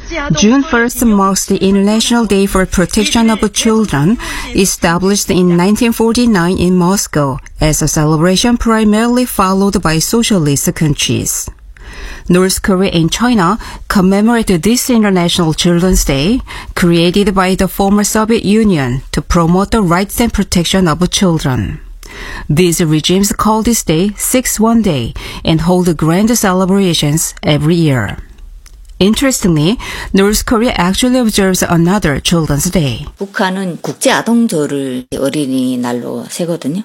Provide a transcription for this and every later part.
June 1st marks the International Day for Protection of Children, established in 1949 in Moscow as a celebration primarily followed by socialist countries. North Korea and China commemorate this International Children's Day, created by the former Soviet Union to promote the rights and protection of children. These regimes call this day 6-1 Day and hold grand celebrations every year. Interestingly, North Korea actually observes another Children's Day. 북한은 국제 아동절을 어린이날로 세거든요.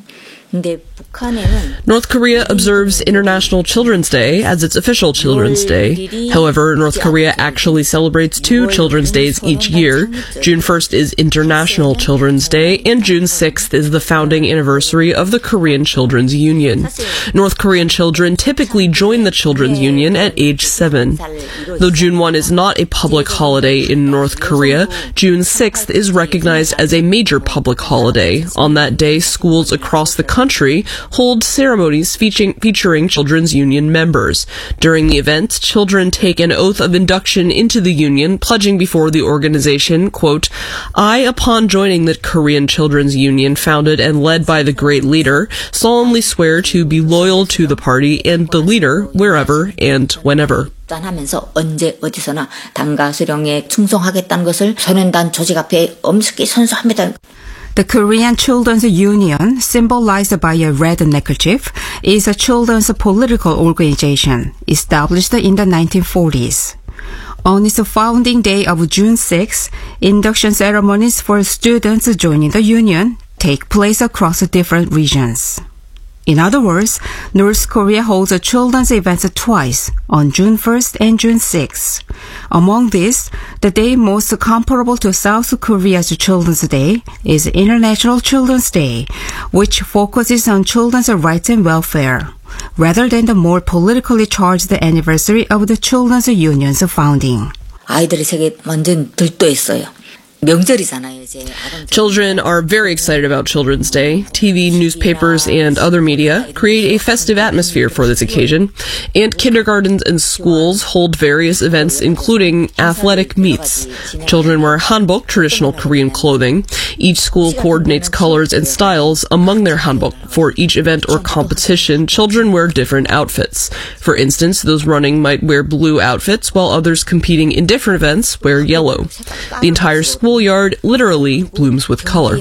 North Korea observes International Children's Day as its official Children's Day. However, North Korea actually celebrates two Children's Days each year. June 1st is International Children's Day, and June 6th is the founding anniversary of the Korean Children's Union. North Korean children typically join the Children's Union at age 7. Though June 1 is not a public holiday in North Korea, June 6th is recognized as a major public holiday. On that day, schools across the country hold ceremonies featuring Children's Union members. During the event, children take an oath of induction into the union, pledging before the organization, quote, "I, upon joining the Korean Children's Union founded and led by the great leader, solemnly swear to be loyal to the party and the leader wherever and whenever." 하면서 언제 어디서나 당과 수령에 충성하겠다는 것을 소년단 조직 앞에 엄숙히 선서합니다. The Korean Children's Union, symbolized by a red neckerchief, is a children's political organization established in the 1940s. On its founding day of June 6, induction ceremonies for students joining the union take place across different regions. In other words, North Korea holds children's events twice, on June 1st and June 6th. Among these, the day most comparable to South Korea's Children's Day is International Children's Day, which focuses on children's rights and welfare, rather than the more politically charged anniversary of the Children's Union's founding. 아이들의 세계에 완전 들떠있어요. 명절이잖아요, 이제. Children are very excited about Children's Day. TV, newspapers, and other media create a festive atmosphere for this occasion, and kindergartens and schools hold various events, including athletic meets. Children wear hanbok, traditional Korean clothing. Each school coordinates colors and styles among their hanbok. For each event or competition, children wear different outfits. For instance, those running might wear blue outfits, while others competing in different events wear yellow. The entire schoolyard literally blooms with color.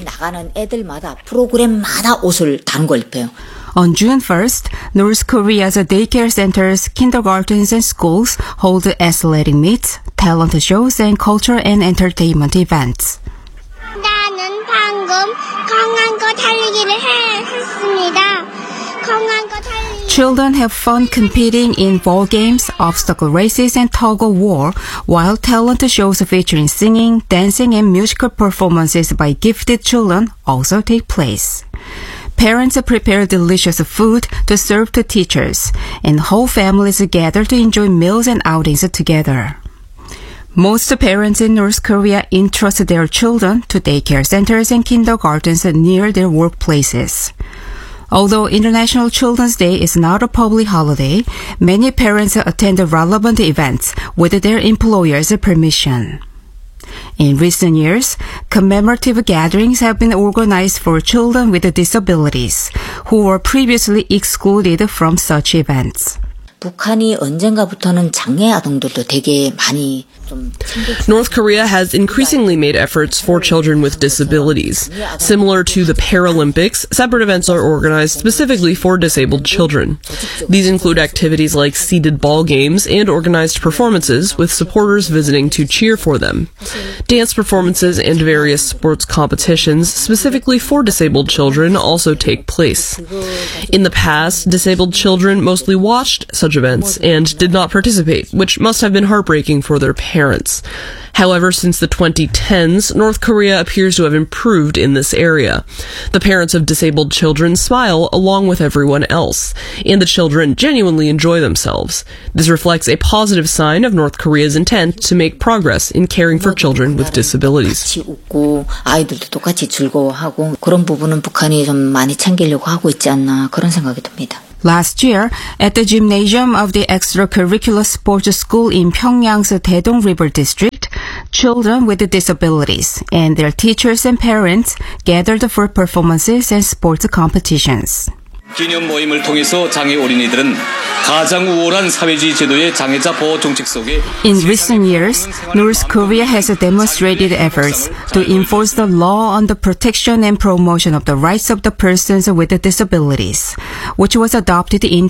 On June 1st, North Korea's daycare centers, kindergartens, and schools hold athletic meets, talent shows, and cultural and entertainment events. 나는 방금 강한 거 달리기를 했습니다. Children have fun competing in ball games, obstacle races, and tug-of-war, while talent shows featuring singing, dancing, and musical performances by gifted children also take place. Parents prepare delicious food to serve to teachers, and whole families gather to enjoy meals and outings together. Most parents in North Korea entrust their children to daycare centers and kindergartens near their workplaces. Although International Children's Day is not a public holiday, many parents attend relevant events with their employer's permission. In recent years, commemorative gatherings have been organized for children with disabilities who were previously excluded from such events. 북한이 언젠가부터는 장애 아동들도 되게 많이 North Korea has increasingly made efforts for children with disabilities. Similar to the Paralympics, separate events are organized specifically for disabled children. These include activities like seated ball games and organized performances with supporters visiting to cheer for them. Dance performances and various sports competitions specifically for disabled children also take place. In the past, disabled children mostly watched such events and did not participate, which must have been heartbreaking for their parents. However, since the 2010s, North Korea appears to have improved in this area. The parents of disabled children smile along with everyone else, and the children genuinely enjoy themselves. This reflects a positive sign of North Korea's intent to make progress in caring for children with disabilities. 같이 웃고 아이들도 똑같이 즐거워하고 그런 부분은 북한이 좀 많이 챙기려고 하고 있지 않나 그런 생각이 듭니다. Last year, at the gymnasium of the extracurricular sports school in Pyongyang's Daedong River District, children with disabilities and their teachers and parents gathered for performances and sports competitions. 기념 모임을 통해서 장애 어린이들은 가장 우월한 사회주의 제도의 장애자 보호 정책 속에 In recent years, North Korea has demonstrated efforts to enforce the law on the protection and promotion of the rights of the persons with disabilities, which was adopted in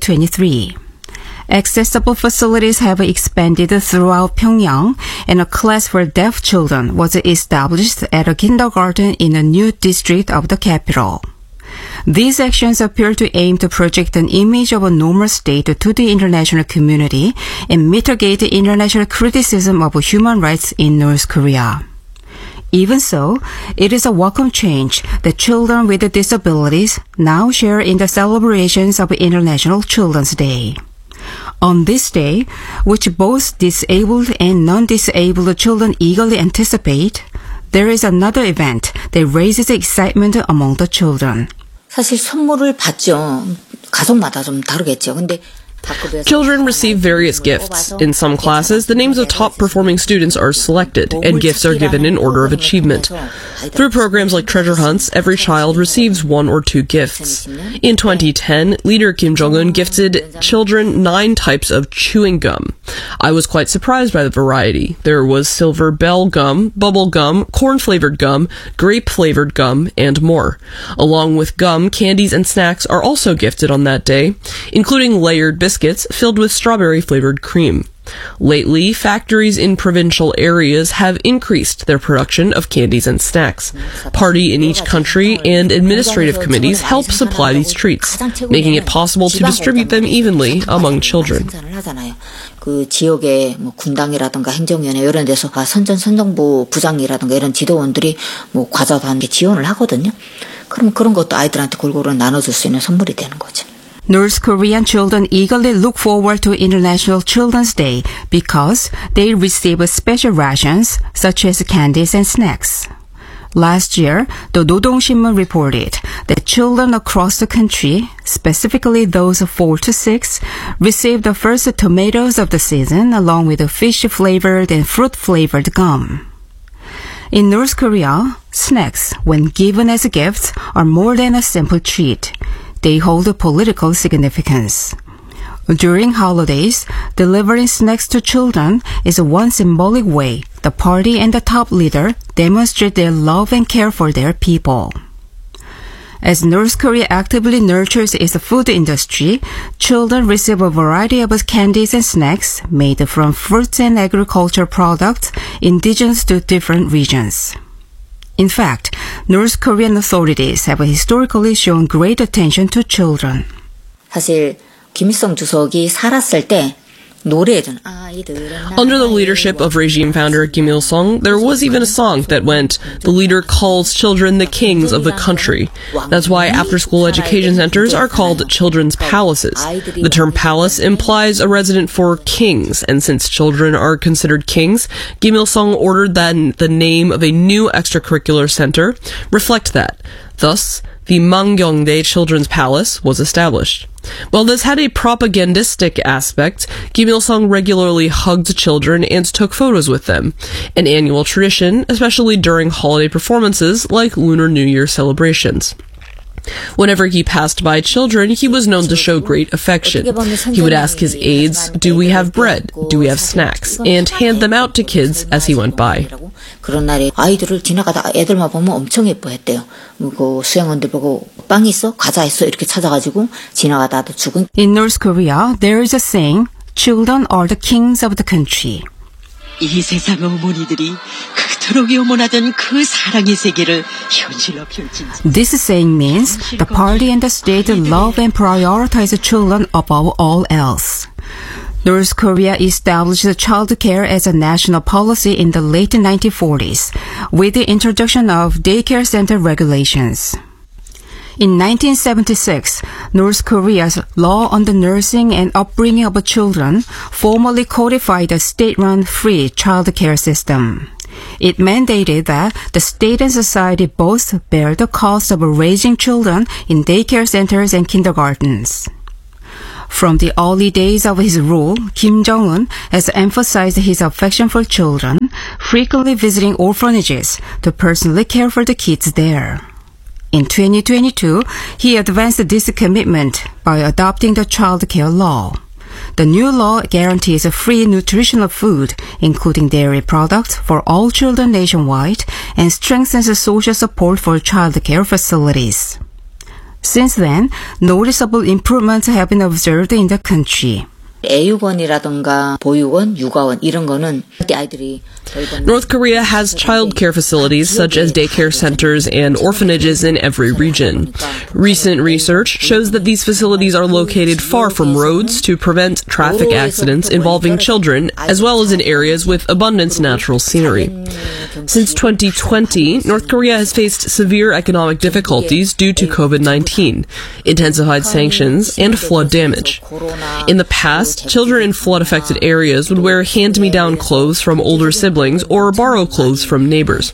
2023. Accessible facilities have expanded throughout Pyongyang, and a class for deaf children was established at a kindergarten in a new district of the capital. These actions appear to aim to project an image of a normal state to the international community and mitigate international criticism of human rights in North Korea. Even so, it is a welcome change that children with disabilities now share in the celebrations of International Children's Day. On this day, which both disabled and non-disabled children eagerly anticipate, there is another event that raises excitement among the children. 사실 선물을 받죠. 가족마다 좀 다르겠죠. 근데 Children receive various gifts. In some classes, the names of top-performing students are selected, and gifts are given in order of achievement. Through programs like treasure hunts, every child receives 1 or 2 gifts. In 2010, leader Kim Jong-un gifted children 9 types of chewing gum. I was quite surprised by the variety. There was silver bell gum, bubble gum, corn-flavored gum, grape-flavored gum, and more. Along with gum, candies and snacks are also gifted on that day, including layered biscuits filled with strawberry-flavored cream. Lately, factories in provincial areas have increased their production of candies and snacks. Party in each country and administrative committees help supply these treats, making it possible to distribute them evenly among children. 그 지역의 뭐 군당이라든가 행정위원회 이런 데서 선정부 부장이라든가 이런 지도원들이 뭐 과자도 한 개 지원을 하거든요. 그럼 그런 것도 아이들한테 골고루 나눠줄 수 있는 선물이 되는 거죠. North Korean children eagerly look forward to International Children's Day because they receive special rations such as candies and snacks. Last year, the Nodong Shinmun reported that children across the country, specifically those 4 to 6, received the first tomatoes of the season along with fish-flavored and fruit-flavored gum. In North Korea, snacks, when given as gifts, are more than a simple treat. They hold a political significance. During holidays, delivering snacks to children is one symbolic way the party and the top leader demonstrate their love and care for their people. As North Korea actively nurtures its food industry, children receive a variety of candies and snacks made from fruits and agricultural products indigenous to different regions. In fact, North Korean authorities have historically shown great attention to children. 사실 김일성 주석이 살았을 때 노래든 Under the leadership of regime founder Kim Il-sung, there was even a song that went, "The leader calls children the kings of the country." That's why after-school education centers are called children's palaces. The term palace implies a residence for kings, and since children are considered kings, Kim Il-sung ordered that the name of a new extracurricular center reflect that. Thus, the Mangyongdae Children's Palace was established. While this had a propagandistic aspect, Kim Il-sung regularly hugged children and took photos with them, an annual tradition, especially during holiday performances like Lunar New Year celebrations. Whenever he passed by children, he was known to show great affection. He would ask his aides, "Do we have bread? Do we have snacks?" and hand them out to kids as he went by. 그런 날에 아이들을 지나가다 애들만 보면 엄청 예뻐했대요. 그 수행원들 보고 빵이 있어? 과자 있어? 이렇게 찾아가지고 지나가다도 죽은. In North Korea, there is a saying, "Children are the kings of the country." 이 세상 어머니들이 그토록 염원하던 그 사랑의 세계를 현실로 펼친. This saying means the party and the state love and prioritize children above all else. North Korea established child care as a national policy in the late 1940s with the introduction of daycare center regulations. In 1976, North Korea's law on the nursing and upbringing of children formally codified the state-run free child care system. It mandated that the state and society both bear the cost of raising children in daycare centers and kindergartens. From the early days of his rule, Kim Jong-un has emphasized his affection for children, frequently visiting orphanages to personally care for the kids there. In 2022, he advanced this commitment by adopting the child care law. The new law guarantees free nutritional food, including dairy products, for all children nationwide and strengthens social support for child care facilities. Since then, noticeable improvements have been observed in the country. 애육원이라든가 보육원, 육아원 이런 거는 아이들이 North Korea has child care facilities such as daycare centers and orphanages in every region. Recent research shows that these facilities are located far from roads to prevent traffic accidents involving children, as well as in areas with abundant natural scenery. Since 2020, North Korea has faced severe economic difficulties due to COVID-19, intensified sanctions, and flood damage. In the past, children in flood-affected areas would wear hand-me-down clothes from older siblings or borrow clothes from neighbors.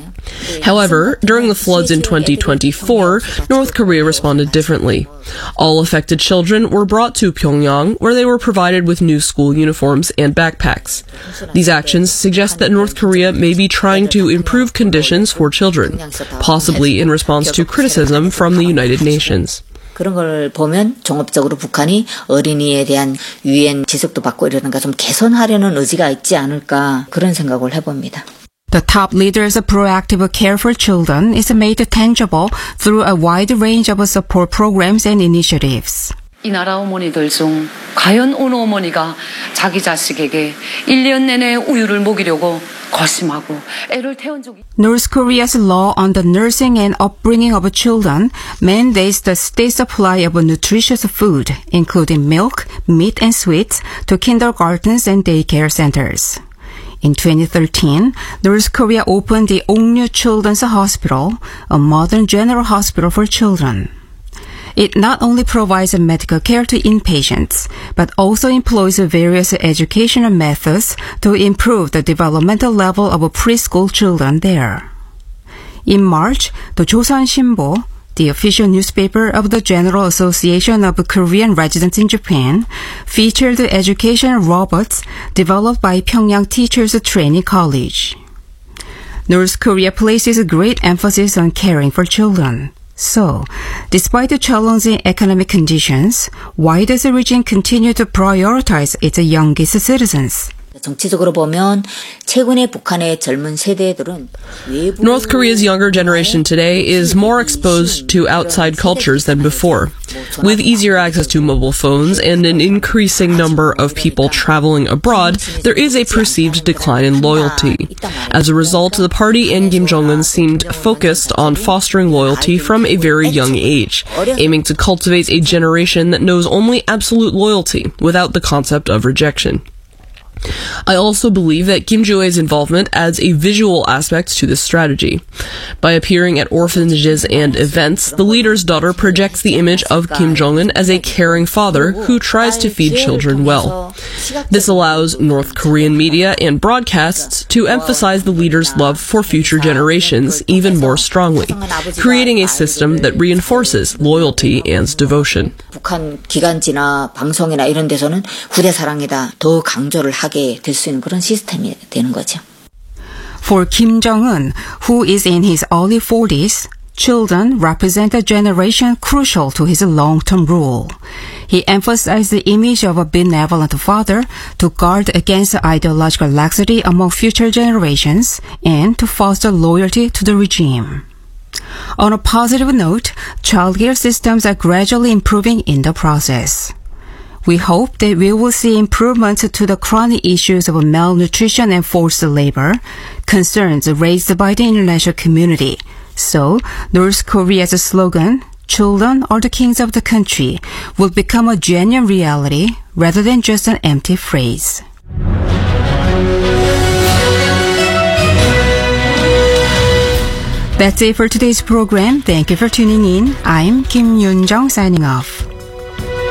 However, during the floods in 2024, North Korea responded differently. All affected children were brought to Pyongyang, where they were provided with new school uniforms and backpacks. These actions suggest that North Korea may be trying to improve conditions for children, possibly in response to criticism from the United Nations. 그런 걸 보면 종합적으로 북한이 어린이에 대한 유엔 지적도 받고 이러는가 좀 개선하려는 의지가 있지 않을까 그런 생각을 해봅니다. The top leader's proactive care for children is made tangible through a wide range of support programs and initiatives. 이 나라 어머니들 중 과연 어느 어머니가 자기 자식에게 1년 내내 우유를 먹이려고 거심하고 애를 태운 적이 North Korea's law on the nursing and upbringing of children mandates the state supply of nutritious food, including milk, meat, and sweets, to kindergartens and daycare centers. In 2013, North Korea opened the Ongnu Children's Hospital, a modern general hospital for children. It not only provides medical care to inpatients, but also employs various educational methods to improve the developmental level of preschool children there. In March, the Joseon Shinbo, the official newspaper of the General Association of Korean Residents in Japan, featured educational robots developed by Pyongyang Teachers Training College. North Korea places great emphasis on caring for children. So, despite the challenging economic conditions, why does the region continue to prioritize its youngest citizens? 정치적으로 보면 최근에 북한의 젊은 세대들은 North Korea's younger generation today is more exposed to outside cultures than before. With easier access to mobile phones and an increasing number of people traveling abroad, there is a perceived decline in loyalty. As a result, the party and Kim Jong-un seemed focused on fostering loyalty from a very young age, aiming to cultivate a generation that knows only absolute loyalty without the concept of rejection. I also believe that Kim Joo-ae's involvement adds a visual aspect to this strategy. By appearing at orphanages and events, the leader's daughter projects the image of Kim Jong-un as a caring father who tries to feed children well. This allows North Korean media and broadcasts to emphasize the leader's love for future generations even more strongly, creating a system that reinforces loyalty and devotion. 북한 기관지나 방송이나 이런 데서는 후대 사랑이다 더 강조를 하게 될 수 있는 그런 시스템이 되는 거죠. For Kim Jong-un, who is in his early 40s, children represent a generation crucial to his long-term rule. He emphasized the image of a benevolent father to guard against ideological laxity among future generations and to foster loyalty to the regime. On a positive note, childcare systems are gradually improving in the process. We hope that we will see improvements to the chronic issues of malnutrition and forced labor, concerns raised by the international community. So, North Korea's slogan, "Children are the kings of the country," will become a genuine reality rather than just an empty phrase. That's it for today's program. Thank you for tuning in. I'm Kim Yoon-jung signing off.